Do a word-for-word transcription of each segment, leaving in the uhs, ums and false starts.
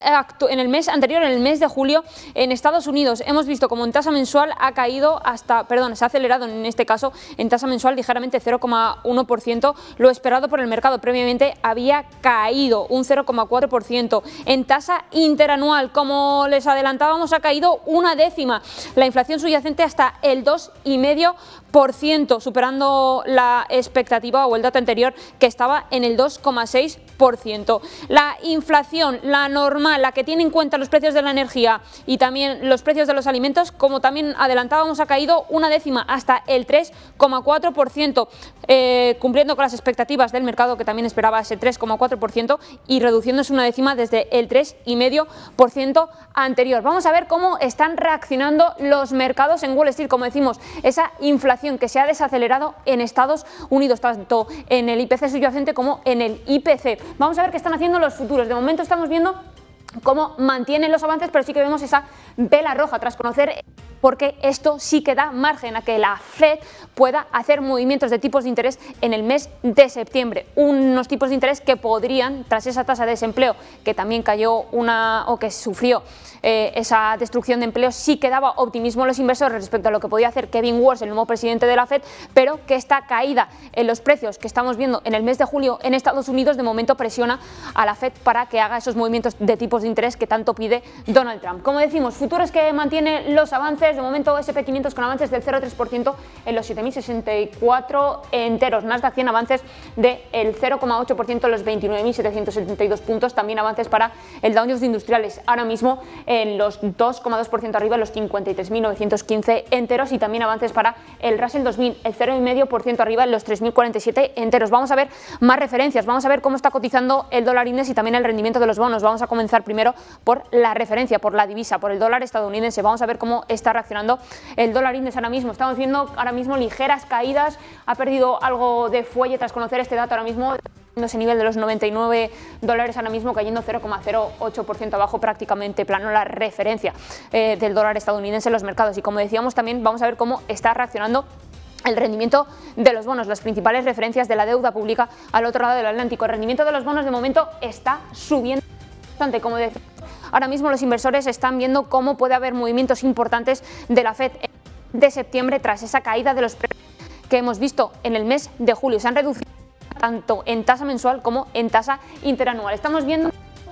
en el mes anterior, en el mes de julio, en Estados Unidos hemos visto como en tasa mensual ha caído hasta, perdón, se ha acelerado en este caso en tasa mensual ligeramente cero coma uno por ciento, lo esperado por el mercado. Previamente había caído un cero coma cuatro por ciento. En tasa interanual, como les adelantábamos, ha caído una décima. La inflación subyacente hasta el dos coma cinco por ciento, superando la expectativa o el dato anterior que estaba en el dos coma seis por ciento. La inflación, la normal, la que tiene en cuenta los precios de la energía y también los precios de los alimentos, como también adelantábamos, ha caído una décima hasta el tres coma cuatro por ciento, eh, cumpliendo con las expectativas del mercado, que también esperaba ese tres coma cuatro por ciento, y reduciéndose una décima desde el tres coma cinco por ciento anterior. Vamos a ver cómo están reaccionando los mercados en Wall Street. Como decimos, esa inflación que se ha desacelerado en Estados Unidos, tanto en el I P C subyacente como en el I P C. Vamos a ver qué están haciendo los futuros. De momento estamos viendo cómo mantienen los avances, pero sí que vemos esa vela roja tras conocer, porque esto sí que da margen a que la Fed pueda hacer movimientos de tipos de interés en el mes de septiembre. Unos tipos de interés que podrían, tras esa tasa de desempleo que también cayó una o que sufrió eh, esa destrucción de empleo, sí que daba optimismo a los inversores respecto a lo que podía hacer Kevin Warsh, el nuevo presidente de la Fed, pero que esta caída en los precios que estamos viendo en el mes de julio en Estados Unidos de momento presiona a la Fed para que haga esos movimientos de tipos de interés que tanto pide Donald Trump. Como decimos, futuros que mantienen los avances. De momento ese pe quinientos con avances del cero coma tres por ciento en los siete mil sesenta y cuatro enteros. Nasdaq cien avances del cero coma ocho por ciento en los veintinueve mil setecientos setenta y dos puntos. También avances para el Dow Jones de Industriales, ahora mismo en los dos coma dos por ciento arriba, en los cincuenta y tres mil novecientos quince enteros. Y también avances para el Russell dos mil, el cero coma cinco por ciento arriba, en los tres mil cuarenta y siete enteros. Vamos a ver más referencias. Vamos a ver cómo está cotizando el dólar index y también el rendimiento de los bonos. Vamos a comenzar primero por la referencia, por la divisa, por el dólar estadounidense. Vamos a ver cómo está reaccionando el dólar index ahora mismo. Estamos viendo ahora mismo ligeras caídas, ha perdido algo de fuelle tras conocer este dato ahora mismo, ese nivel de los noventa y nueve dólares ahora mismo, cayendo cero coma cero ocho por ciento abajo, prácticamente plano la referencia eh, del dólar estadounidense en los mercados. Y como decíamos, también vamos a ver cómo está reaccionando el rendimiento de los bonos, las principales referencias de la deuda pública al otro lado del Atlántico. El rendimiento de los bonos de momento está subiendo bastante, como decíamos. Ahora mismo los inversores están viendo cómo puede haber movimientos importantes de la Fed de septiembre tras esa caída de los precios que hemos visto en el mes de julio. Se han reducido tanto en tasa mensual como en tasa interanual. Estamos viendo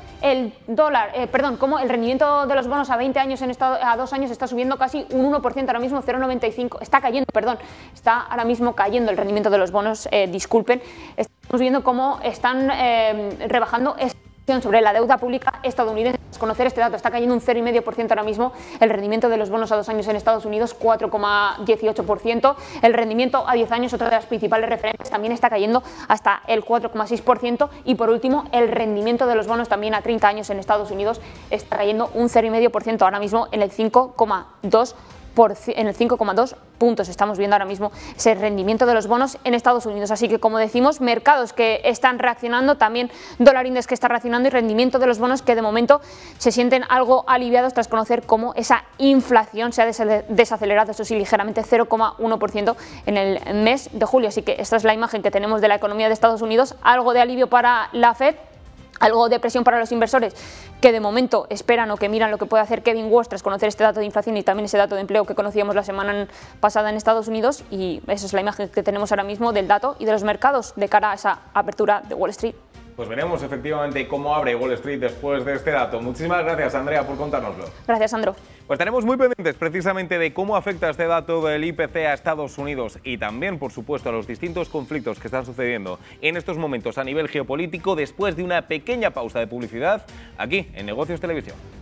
el dólar, eh, perdón, como el rendimiento de los bonos a veinte años en estado, a dos años está subiendo casi un uno por ciento ahora mismo, cero coma noventa y cinco, está cayendo, perdón, está ahora mismo cayendo el rendimiento de los bonos, eh, disculpen. Estamos viendo cómo están eh, rebajando sobre la deuda pública estadounidense. Conocer este dato, está cayendo un cero coma cinco por ciento ahora mismo el rendimiento de los bonos a dos años en Estados Unidos, cuatro coma dieciocho por ciento. El rendimiento a diez años, otra de las principales referencias, también está cayendo hasta el cuatro coma seis por ciento. Y por último, el rendimiento de los bonos también a treinta años en Estados Unidos está cayendo un cero coma cinco por ciento ahora mismo en el cinco coma dos por ciento. Por, en el cinco coma dos puntos estamos viendo ahora mismo ese rendimiento de los bonos en Estados Unidos. Así que, como decimos, mercados que están reaccionando, también dólar index que está reaccionando y rendimiento de los bonos que de momento se sienten algo aliviados tras conocer cómo esa inflación se ha desacelerado, eso sí, ligeramente, cero coma uno por ciento en el mes de julio. Así que esta es la imagen que tenemos de la economía de Estados Unidos, algo de alivio para la Fed, algo de presión para los inversores que de momento esperan o que miran lo que puede hacer Kevin Warsh tras conocer este dato de inflación y también ese dato de empleo que conocíamos la semana pasada en Estados Unidos. Y esa es la imagen que tenemos ahora mismo del dato y de los mercados de cara a esa apertura de Wall Street. Pues veremos efectivamente cómo abre Wall Street después de este dato. Muchísimas gracias, Andrea, por contárnoslo. Gracias, Sandro. Pues estaremos muy pendientes precisamente de cómo afecta este dato del I P C a Estados Unidos y también, por supuesto, a los distintos conflictos que están sucediendo en estos momentos a nivel geopolítico, después de una pequeña pausa de publicidad aquí en Negocios Televisión.